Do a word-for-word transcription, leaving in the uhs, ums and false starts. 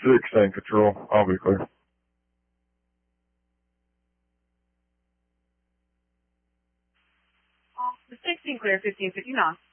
six, tank control. I'll be clear. The sixteen clear, fifteen fifty knots.